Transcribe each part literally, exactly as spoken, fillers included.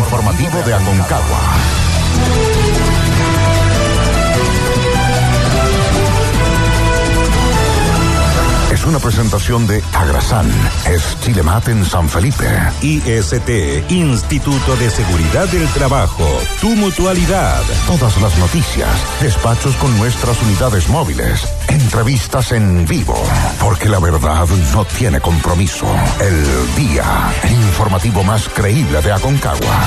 informativo de Aconcagua. Es una presentación de Agrasan, es Chilemat en San Felipe. I S T, Instituto de Seguridad del Trabajo, tu mutualidad. Todas las noticias, despachos con nuestras unidades móviles, entrevistas en vivo, porque la verdad no tiene compromiso. El día, el informativo más creíble de Aconcagua.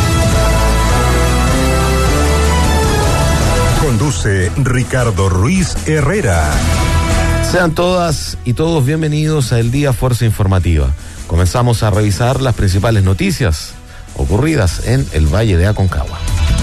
Conduce Ricardo Ruiz Herrera. Sean todas y todos bienvenidos a El Día Fuerza Informativa. Comenzamos a revisar las principales noticias ocurridas en el Valle de Aconcagua.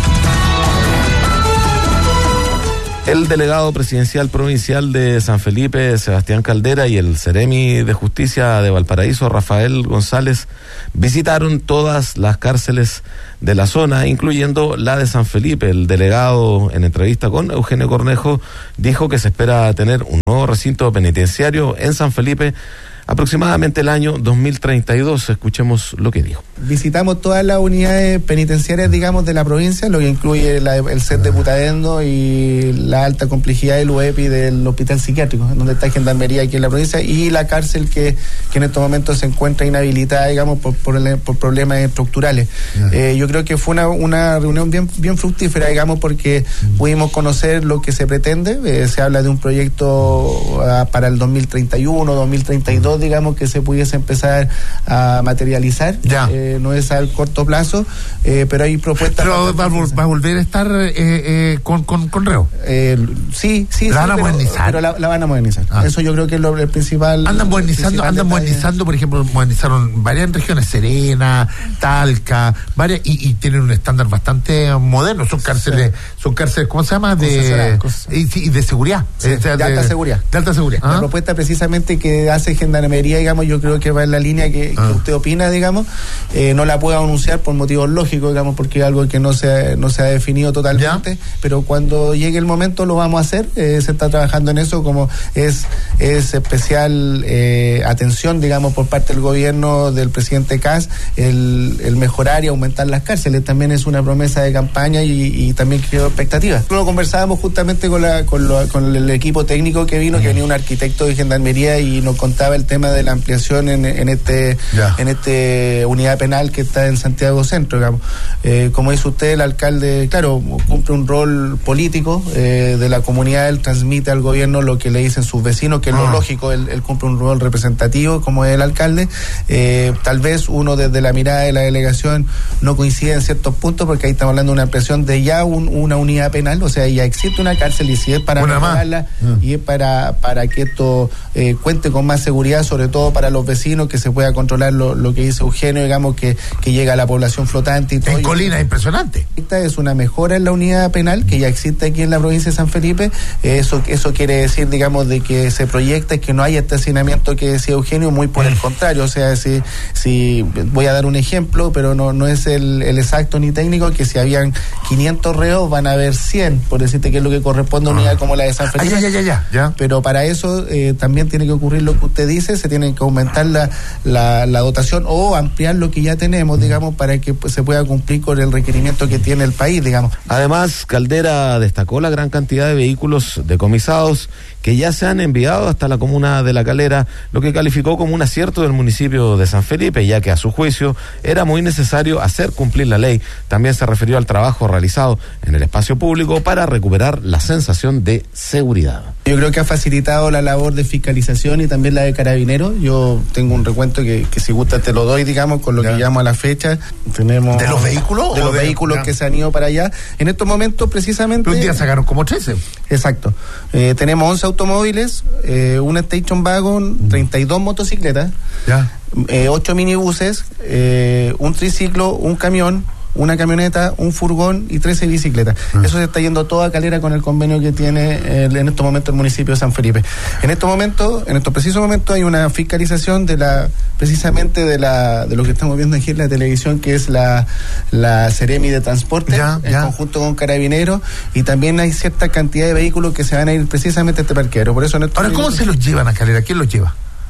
El delegado presidencial provincial de San Felipe, Sebastián Caldera, y el Seremi de Justicia de Valparaíso, Rafael González, visitaron todas las cárceles de la zona, incluyendo la de San Felipe. El delegado, en entrevista con Eugenio Cornejo, dijo que se espera tener un nuevo recinto penitenciario en San Felipe aproximadamente el año dos mil treinta y dos. Escuchemos lo que dijo. Visitamos todas las unidades penitenciarias, digamos, de la provincia, lo que incluye la, el set de Putaendo y la alta complejidad del U E P I del hospital psiquiátrico, donde está Gendarmería aquí en la provincia, y la cárcel que, que en estos momentos se encuentra inhabilitada, digamos, por, por, por problemas estructurales. Uh-huh. Eh, yo creo que fue una, una reunión bien, bien fructífera, digamos, porque uh-huh. pudimos conocer lo que se pretende. Eh, se habla de un proyecto uh, para el dos mil treinta y uno, dos mil treinta y dos, digamos, que se pudiese empezar a materializar. Ya. Eh, no es al corto plazo, eh, pero hay propuestas. Pero va, va a volver a estar eh, eh, con, con, con reo. Eh, sí, sí. ¿La sí, van a pero, modernizar? Pero la, la van a modernizar. Ah. Eso yo creo que es lo el principal. Andan modernizando, andan modernizando, por ejemplo, modernizaron varias regiones, Serena, Talca, varias, y, y tienen un estándar bastante moderno. Son cárceles, sí. son cárceles, ¿cómo se llama? De, y, y de seguridad. Sí, o sea, de, de alta seguridad. De alta seguridad. La ¿Ah? propuesta precisamente que hace Gendarmería, digamos, yo creo que va en la línea que, ah. que usted opina, digamos. Eh, no la puedo anunciar por motivos lógicos, digamos, porque es algo que no se, no se ha definido totalmente, ¿ya? Pero cuando llegue el momento lo vamos a hacer. Eh, se está trabajando en eso, como es, es especial eh, atención, digamos, por parte del gobierno del presidente Kast, el, el mejorar y aumentar las cárceles. También es una promesa de campaña y, y también creo expectativas. Lo conversábamos justamente con, la, con, lo, con el equipo técnico que vino, que venía un arquitecto de Gendarmería y nos contaba el tema de la ampliación en, en este yeah. en este unidad penal que está en Santiago Centro, digamos. Eh, como dice usted, el alcalde, claro, cumple un rol político eh, de la comunidad, él transmite al gobierno lo que le dicen sus vecinos, que es ah. lo lógico, él, él cumple un rol representativo como es el alcalde. Eh, tal vez uno desde la mirada de la delegación no coincide en ciertos puntos, porque ahí estamos hablando de una ampliación de ya un, una unidad penal, o sea, ya existe una cárcel, y si es para mejorarla ah. y es para, para que esto eh, cuente con más seguridad, sobre todo para los vecinos, que se pueda controlar lo, lo que dice Eugenio, digamos, que, que llega a la población flotante y todo. En Colina, impresionante. Esta es una mejora en la unidad penal que ya existe aquí en la provincia de San Felipe. Eso, eso quiere decir, digamos, de que se proyecta que no haya este hacinamiento que decía Eugenio, muy por el contrario. O sea, si, si voy a dar un ejemplo, pero no, no es el, el exacto ni técnico, que si habían quinientos reos van a haber cien, por decirte que es lo que corresponde a una unidad como la de San Felipe. Ah, ya, ya, ya, ya. Pero para eso eh, también tiene que ocurrir lo que usted dice, se tiene que aumentar la, la, la dotación o ampliar lo que ya tenemos, digamos, para que pues, se pueda cumplir con el requerimiento que tiene el país, digamos. Además, Caldera destacó la gran cantidad de vehículos decomisados que ya se han enviado hasta la comuna de La Calera, lo que calificó como un acierto del municipio de San Felipe, ya que a su juicio era muy necesario hacer cumplir la ley. También se refirió al trabajo realizado en el espacio público para recuperar la sensación de seguridad. Yo creo que ha facilitado la labor de fiscalización y también la de carabineros. Yo tengo un recuento que, que si gusta te lo doy, digamos, con lo ya. que llamo a la fecha. Tenemos ¿De los vehículos? De los de, vehículos ya. que se han ido para allá. En estos momentos, precisamente... Un día sacaron como trece. Exacto. Eh, tenemos once automóviles, eh, una station wagon, treinta y dos motocicletas, ya. eh, ocho minibuses, eh, un triciclo, un camión, una camioneta, un furgón y trece bicicletas. Uh-huh. Eso se está yendo toda Calera con el convenio que tiene eh, en estos momentos el municipio de San Felipe. En estos momentos, en estos precisos momentos, hay una fiscalización de la, precisamente de la, de lo que estamos viendo aquí en la televisión, que es la, la Seremi de Transporte, ya, en ya. conjunto con Carabineros, y también hay cierta cantidad de vehículos que se van a ir precisamente a este parqueadero. Por eso en Ahora, ¿cómo se los llevan a Calera? ¿Quién los lleva?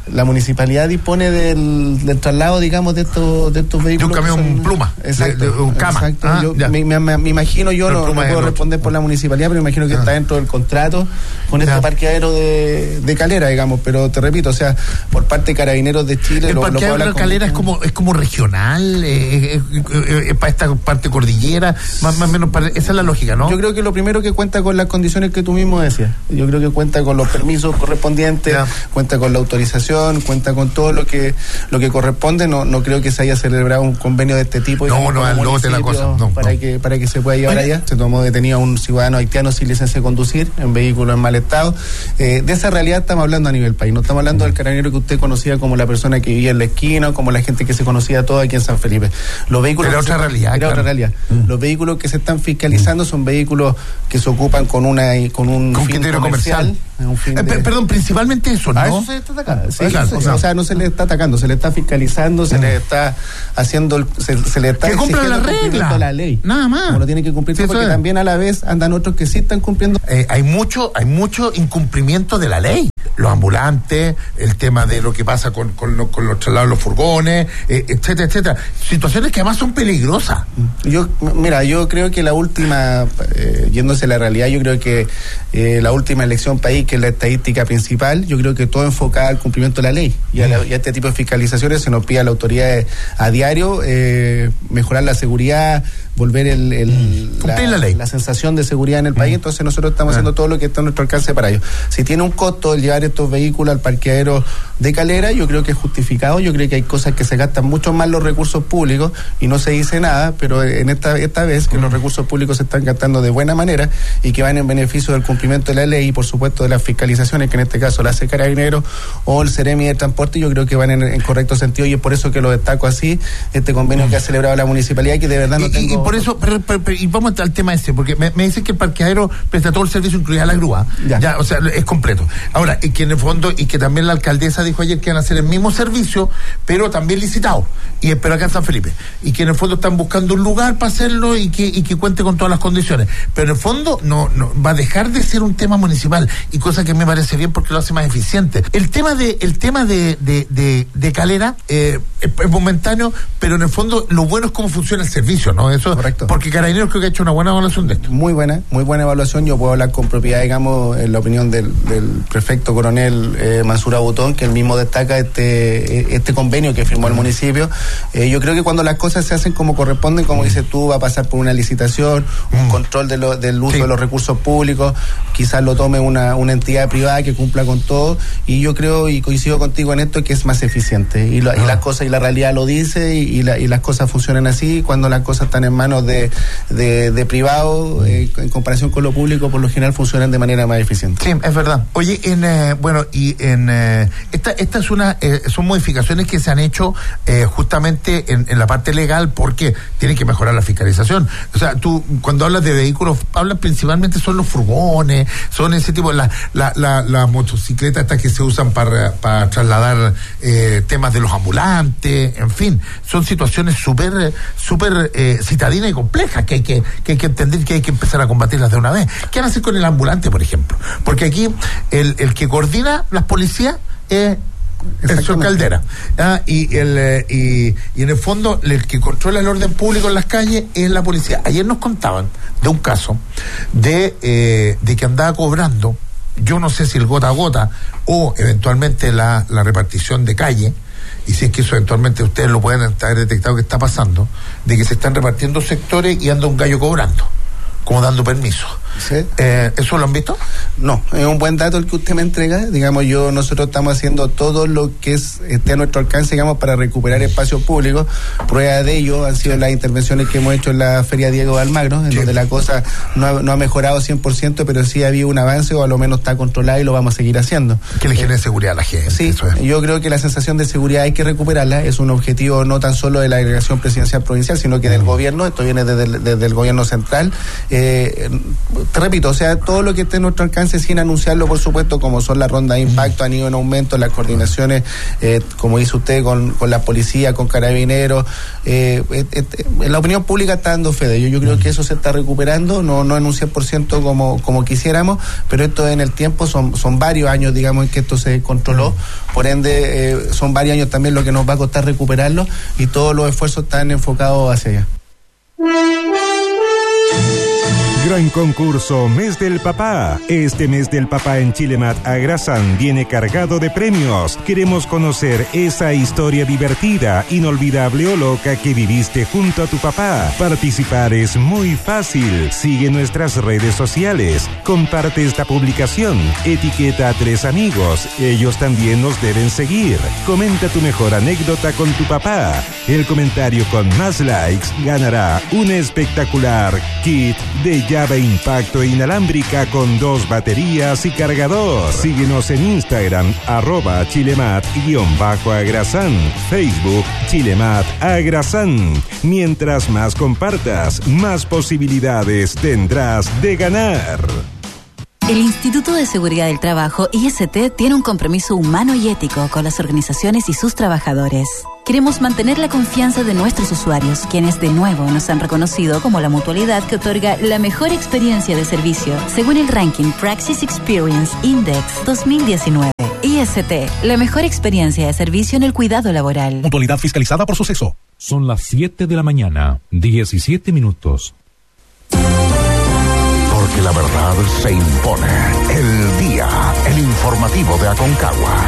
la municipalidad dispone del, del traslado, digamos, de estos de estos vehículos. De un camión son, pluma. Exacto. De, de un cama. Exacto. Ah, yo, me, me, me imagino, yo no, no puedo responder por la municipalidad, pero me imagino que ah. está dentro del contrato con este ya. parqueadero de, de Calera, digamos. Pero te repito, o sea, por parte de Carabineros de Chile. El lo, parqueadero de Calera es como, es como regional, eh, eh, eh, eh, para esta parte cordillera, más o menos, para, esa es la lógica, ¿no? Yo creo que lo primero que cuenta con las condiciones que tú mismo decías. Yo creo que cuenta con los permisos correspondientes, ya. cuenta con la autorización, cuenta con todo lo que lo que corresponde. No no creo que se haya celebrado un convenio de este tipo. No, no, al lote la cosa. No, para no. que para que se pueda llevar Oye. allá. Se tomó detenido a un ciudadano haitiano sin licencia de conducir, en vehículo en mal estado. Eh, de esa realidad estamos hablando a nivel país. No estamos hablando del carabinero que usted conocía como la persona que vivía en la esquina, o como la gente que se conocía todo aquí en San Felipe. Los vehículos era otra se, realidad. Era claro. otra realidad. Mm. Los vehículos que se están fiscalizando son vehículos que se ocupan con una con un con fin criterio comercial. Un fin de... eh, perdón, principalmente eso, ¿no? A eso se le está atacando. Sí, claro, o, sea, o sea, no se le está atacando, se le está fiscalizando, se mm. le está haciendo, el, se, se le está que cumplan la regla, la ley. Nada más. Como lo tiene que cumplir, sí, porque es. también a la vez andan otros que sí están cumpliendo. Eh, hay mucho, hay mucho incumplimiento de la ley. Los ambulantes, el tema de lo que pasa con, con, lo, con los traslados de los furgones, eh, etcétera, etcétera. Situaciones que además son peligrosas. Yo, mira, yo creo que la última, eh, yéndose a la realidad, yo creo que eh, la última elección país, que es la estadística principal, yo creo que todo enfocado al cumplimiento de la ley. Y a, la, y a este tipo de fiscalizaciones se nos pide a la autoridad a diario eh, mejorar la seguridad, volver el, el la, la, la, ley. la sensación de seguridad en el país. Entonces nosotros estamos haciendo todo lo que está a nuestro alcance para ello. Si tiene un costo el llevar estos vehículos al parqueadero de Calera, yo creo que es justificado. Yo creo que hay cosas que se gastan mucho más los recursos públicos y no se dice nada, pero en esta esta vez que los recursos públicos se están gastando de buena manera y que van en beneficio del cumplimiento de la ley y por supuesto de las fiscalizaciones, que en este caso la hace Carabineros o el Ceremi de Transporte, yo creo que van en, en correcto sentido, y es por eso que lo destaco así, este convenio que ha celebrado la municipalidad, que de verdad no y, tengo... Y por eso, pero, pero, pero, y vamos al tema ese, porque me, me dicen que el parqueadero presta todo el servicio, incluida la grúa, ya. ya, o sea, es completo. Ahora, y que en el fondo, y que también la alcaldesa dijo ayer que van a hacer el mismo servicio, pero también licitado, y espero acá en San Felipe, y que en el fondo están buscando un lugar para hacerlo y que, y que cuente con todas las condiciones, pero en el fondo no, no va a dejar de ser un tema municipal, y cosa que me parece bien porque lo hace más eficiente. El tema de, el tema de, de, de, de Calera eh, es, es momentáneo, pero en el fondo lo bueno es cómo funciona el servicio, ¿no? Eso, correcto. Porque Carabineros creo que ha hecho una buena evaluación de esto. Muy buena, muy buena evaluación. Yo puedo hablar con propiedad, digamos, en la opinión del, del prefecto coronel eh, Mansura Botón, que él mismo destaca este este convenio que firmó el municipio. Eh, yo creo que cuando las cosas se hacen como corresponden, como dices tú, va a pasar por una licitación, un mm. control de lo, del uso sí. de los recursos públicos, quizás lo tome una, una entidad privada que cumpla con todo, y yo creo y coincido contigo en esto, que es más eficiente, y, lo, ah. y las cosas y la realidad lo dice, y, y, la, y las cosas funcionan así. Cuando las cosas están en manos de, de, de privado, eh, en comparación con lo público, por lo general funcionan de manera más eficiente. Sí, es verdad. Oye, en eh, bueno, y en eh, esta esta es una eh, son modificaciones que se han hecho eh, justamente en, en la parte legal, porque tienen que mejorar la fiscalización. O sea, tú cuando hablas de vehículos, hablas principalmente son los furgones, son ese tipo, la la la, la motocicleta estas que se usan para, para trasladar eh, temas de los ambulantes, en fin, son situaciones súper súper eh, citadinas y complejas que hay que, que hay que entender, que hay que empezar a combatirlas de una vez. ¿Qué van a hacer con el ambulante, por ejemplo? Porque aquí el, el que coordina las policías es el señor Caldera, ¿ah? y, el, eh, y, y en el fondo el que controla el orden público en las calles es la policía. Ayer nos contaban de un caso de, eh, de que andaba cobrando, yo no sé si el gota a gota o eventualmente la, la repartición de calle, y si es que eso eventualmente ustedes lo pueden haber detectado que está pasando, de que se están repartiendo sectores y anda un gallo cobrando, como dando permiso. ¿Sí? Eh, ¿Eso lo han visto? No, es un buen dato el que usted me entrega. Digamos, yo nosotros estamos haciendo todo lo que es esté a nuestro alcance, digamos, para recuperar espacios públicos. Prueba de ello han sido las intervenciones que hemos hecho en la Feria Diego de Almagro, en sí. donde la cosa no ha, no ha mejorado cien por ciento, pero sí ha habido un avance, o a lo menos está controlada, y lo vamos a seguir haciendo. Que le genere eh, seguridad a la gente. Sí, eso es. Yo creo que la sensación de seguridad hay que recuperarla. Es un objetivo no tan solo de la delegación presidencial provincial, sino que del gobierno. Esto viene desde el, desde el gobierno central. Eh, te repito, o sea, todo lo que esté en nuestro alcance sin anunciarlo, por supuesto, como son las rondas de impacto, han ido en aumento, las coordinaciones, eh, como dice usted, con, con la policía, con carabineros, eh, eh, eh, la opinión pública está dando fe de ello. Yo creo que eso se está recuperando, no, no en un cien por ciento como, como quisiéramos, pero esto en el tiempo son, son varios años, digamos, en que esto se controló, por ende, eh, son varios años también lo que nos va a costar recuperarlo, y todos los esfuerzos están enfocados hacia allá. Gran concurso Mes del Papá. Este Mes del Papá en Chilemat Agrasan viene cargado de premios. Queremos conocer esa historia divertida, inolvidable o loca que viviste junto a tu papá. Participar es muy fácil. Sigue nuestras redes sociales. Comparte esta publicación. Etiqueta a tres amigos. Ellos también nos deben seguir. Comenta tu mejor anécdota con tu papá. El comentario con más likes ganará un espectacular kit de llave impacto inalámbrica con dos baterías y cargador. Síguenos en Instagram, arroba chilemat-agrasan, Facebook Chilemat Agrasan. Mientras más compartas, más posibilidades tendrás de ganar. El Instituto de Seguridad del Trabajo, I S T, tiene un compromiso humano y ético con las organizaciones y sus trabajadores. Queremos mantener la confianza de nuestros usuarios, quienes de nuevo nos han reconocido como la mutualidad que otorga la mejor experiencia de servicio, según el ranking Praxis Experience Index dos mil diecinueve. I S T, la mejor experiencia de servicio en el cuidado laboral. Mutualidad fiscalizada por Suceso. Son las siete de la mañana, diecisiete minutos. Porque la verdad se impone. El día, el informativo de Aconcagua.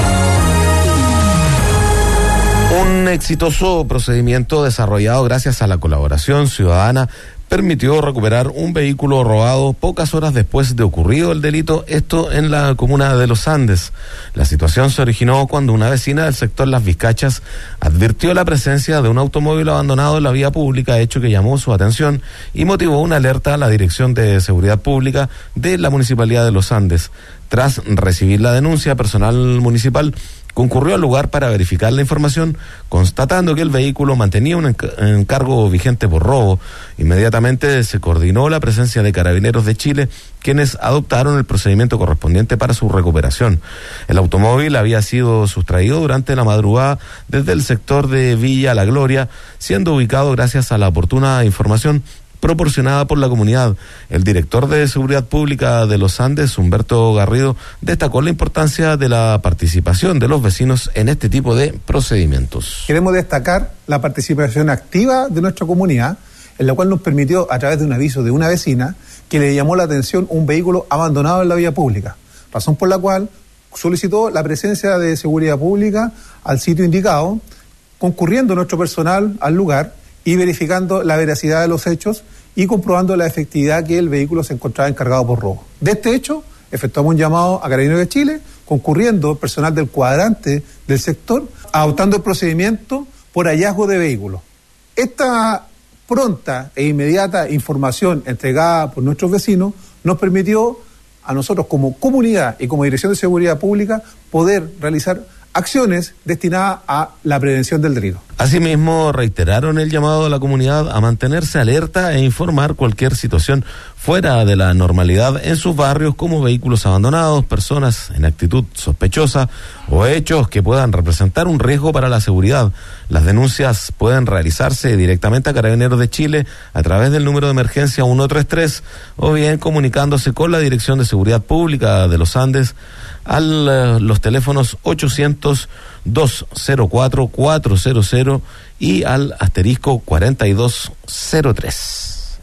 Un exitoso procedimiento desarrollado gracias a la colaboración ciudadana permitió recuperar un vehículo robado pocas horas después de ocurrido el delito, esto en la comuna de Los Andes. La situación se originó cuando una vecina del sector Las Vizcachas advirtió la presencia de un automóvil abandonado en la vía pública, hecho que llamó su atención y motivó una alerta a la Dirección de Seguridad Pública de la Municipalidad de Los Andes. Tras recibir la denuncia, personal municipal concurrió al lugar para verificar la información, constatando que el vehículo mantenía un encargo vigente por robo. Inmediatamente se coordinó la presencia de Carabineros de Chile, quienes adoptaron el procedimiento correspondiente para su recuperación. El automóvil había sido sustraído durante la madrugada desde el sector de Villa La Gloria, siendo ubicado gracias a la oportuna información proporcionada por la comunidad. El director de Seguridad Pública de Los Andes, Humberto Garrido, destacó la importancia de la participación de los vecinos en este tipo de procedimientos. Queremos destacar la participación activa de nuestra comunidad, en la cual nos permitió, a través de un aviso de una vecina, que le llamó la atención un vehículo abandonado en la vía pública, razón por la cual solicitó la presencia de Seguridad Pública al sitio indicado, concurriendo nuestro personal al lugar y verificando la veracidad de los hechos y comprobando la efectividad que el vehículo se encontraba encargado por robo. De este hecho, efectuamos un llamado a Carabineros de Chile, concurriendo personal del cuadrante del sector, adoptando el procedimiento por hallazgo de vehículos. Esta pronta e inmediata información entregada por nuestros vecinos nos permitió a nosotros como comunidad y como Dirección de Seguridad Pública poder realizar acciones destinadas a la prevención del delito. Asimismo, reiteraron el llamado a la comunidad a mantenerse alerta e informar cualquier situación fuera de la normalidad en sus barrios, como vehículos abandonados, personas en actitud sospechosa o hechos que puedan representar un riesgo para la seguridad. Las denuncias pueden realizarse directamente a Carabineros de Chile a través del número de emergencia ciento treinta y tres o bien comunicándose con la Dirección de Seguridad Pública de Los Andes al uh, los teléfonos ochocientos, doscientos cuatro, cuatrocientos y al asterisco cuarenta y dos cero tres.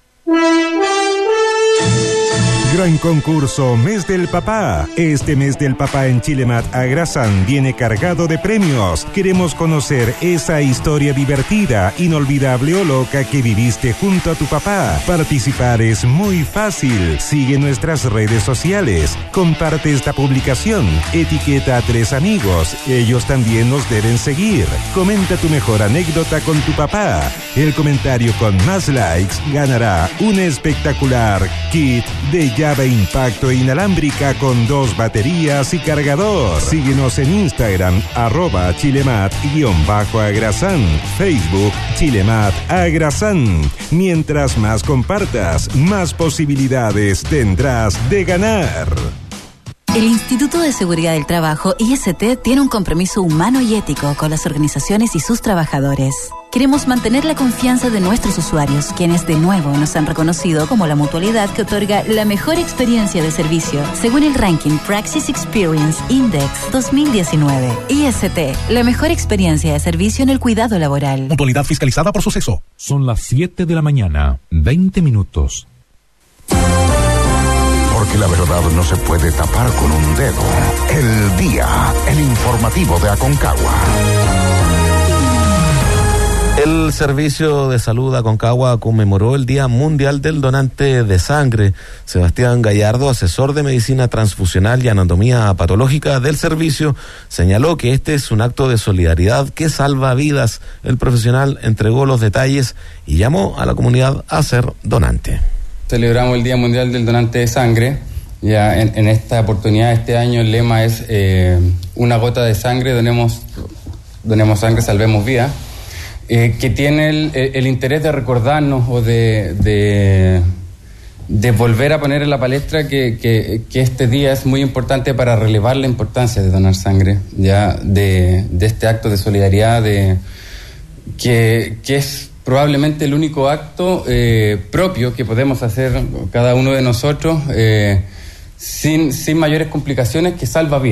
Gran concurso Mes del Papá. Este Mes del Papá en Chilemat Agrasan viene cargado de premios. Queremos conocer esa historia divertida, inolvidable o loca que viviste junto a tu papá. Participar es muy fácil. Sigue nuestras redes sociales. Comparte esta publicación. Etiqueta a tres amigos. Ellos también nos deben seguir. Comenta tu mejor anécdota con tu papá. El comentario con más likes ganará un espectacular kit de ya Clave impacto inalámbrica con dos baterías y cargador. Síguenos en Instagram, arroba chilemat-agrasan. Facebook, Chilemat Agrasan. Mientras más compartas, más posibilidades tendrás de ganar. El Instituto de Seguridad del Trabajo, I S T, tiene un compromiso humano y ético con las organizaciones y sus trabajadores. Queremos mantener la confianza de nuestros usuarios, quienes de nuevo nos han reconocido como la mutualidad que otorga la mejor experiencia de servicio, según el ranking Praxis Experience Index dos mil diecinueve. I S T, la mejor experiencia de servicio en el cuidado laboral. Mutualidad fiscalizada por Suceso. Son las siete de la mañana, veinte minutos. Porque la verdad no se puede tapar con un dedo. El día, el informativo de Aconcagua. El Servicio de Salud Aconcagua conmemoró el Día Mundial del Donante de Sangre. Sebastián Gallardo, asesor de Medicina Transfusional y Anatomía Patológica del servicio, señaló que este es un acto de solidaridad que salva vidas. El profesional entregó los detalles y llamó a la comunidad a ser donante. Celebramos el Día Mundial del Donante de Sangre. Ya en, en esta oportunidad, este año, el lema es eh, una gota de sangre, donemos, donemos sangre, salvemos vida. Eh, que tiene el, el interés de recordarnos o de, de, de volver a poner en la palestra que, que, que este día es muy importante para relevar la importancia de donar sangre, ya de, de este acto de solidaridad, de, que, que es probablemente el único acto eh, propio que podemos hacer cada uno de nosotros eh, sin, sin mayores complicaciones, que salva vidas.